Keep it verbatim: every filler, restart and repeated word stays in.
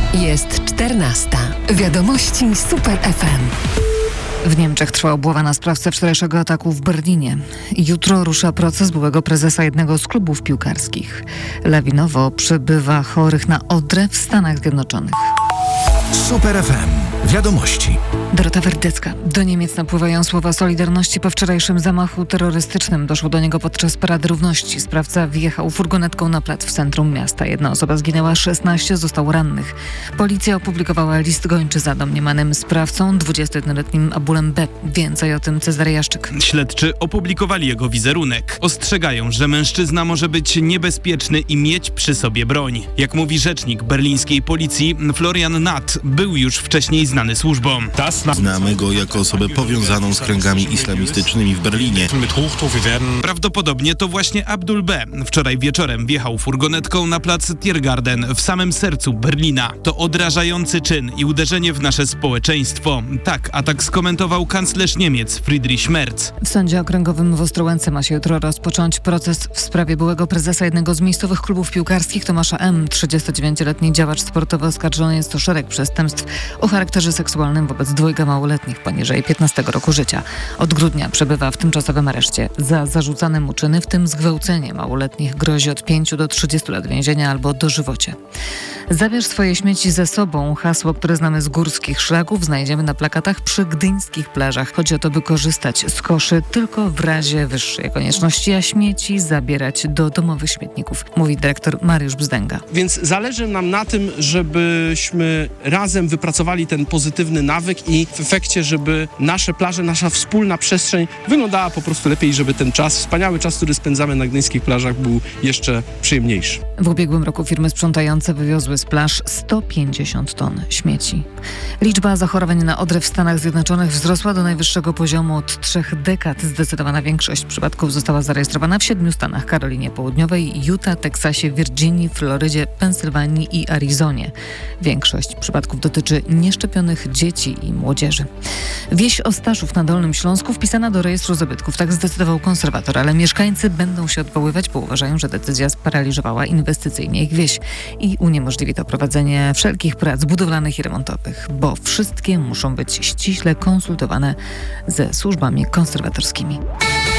Jest czternasta. Wiadomości Super F M. W Niemczech trwa obława na sprawcę wczorajszego ataku w Berlinie. Jutro rusza proces byłego prezesa jednego z klubów piłkarskich. Lawinowo przybywa chorych na odrę w Stanach Zjednoczonych. Super F M. Wiadomości. Dorota Werdecka. Do Niemiec napływają słowa solidarności po wczorajszym zamachu terrorystycznym. Doszło do niego podczas Parady Równości. Sprawca wjechał furgonetką na plac w centrum miasta. Jedna osoba zginęła, szesnaście zostało rannych. Policja opublikowała list gończy za domniemanym sprawcą, dwudziestojednoletnim Abulem B. Więcej o tym Cezary Jaszczyk. Śledczy opublikowali jego wizerunek. Ostrzegają, że mężczyzna może być niebezpieczny i mieć przy sobie broń. Jak mówi rzecznik berlińskiej policji, Florian Natt był już wcześniej znany służbom. Znamy go jako osobę powiązaną z kręgami islamistycznymi w Berlinie. Prawdopodobnie to właśnie Abdul B. wczoraj wieczorem wjechał furgonetką na plac Tiergarten w samym sercu Berlina. To odrażający czyn i uderzenie w nasze społeczeństwo. Tak atak skomentował kanclerz Niemiec Friedrich Merz. W Sądzie Okręgowym w Ostrołęce ma się jutro rozpocząć proces w sprawie byłego prezesa jednego z miejscowych klubów piłkarskich Tomasza M. trzydziestodziewięcioletni działacz sportowy oskarżony jest o szereg przestępstw o charakterze seksualnym wobec dwojga małoletnich poniżej piętnastego roku życia. Od grudnia przebywa w tymczasowym areszcie. Za zarzucane mu czyny, w tym zgwałcenie małoletnich, grozi od pięciu do trzydziestu lat więzienia albo dożywocie. Zabierz swoje śmieci ze sobą. Hasło, które znamy z górskich szlaków, znajdziemy na plakatach przy gdyńskich plażach. Chodzi o to, by korzystać z koszy tylko w razie wyższej konieczności, a śmieci zabierać do domowych śmietników, mówi dyrektor Mariusz Bzdęga. Więc zależy nam na tym, żebyśmy razem wypracowali ten pozytywny nawyk i w efekcie, żeby nasze plaże, nasza wspólna przestrzeń wyglądała po prostu lepiej, żeby ten czas, wspaniały czas, który spędzamy na gdyńskich plażach, był jeszcze przyjemniejszy. W ubiegłym roku firmy sprzątające wywiozły z plaż sto pięćdziesiąt ton śmieci. Liczba zachorowań na odrę w Stanach Zjednoczonych wzrosła do najwyższego poziomu od trzech dekad. Zdecydowana większość przypadków została zarejestrowana w siedmiu stanach: Karolinie Południowej, Utah, Teksasie, Virginii, Florydzie, Pensylwanii i Arizonie. Większość przypadków dotyczy nieszczepionych dzieci i młodzieży. Wieś Ostaszów na Dolnym Śląsku wpisana do rejestru zabytków. Tak zdecydował konserwator, ale mieszkańcy będą się odwoływać, bo uważają, że decyzja sparaliżowała inwestycyjnie ich wieś i uniemożliwi to prowadzenie wszelkich prac budowlanych i remontowych, bo wszystkie muszą być ściśle konsultowane ze służbami konserwatorskimi.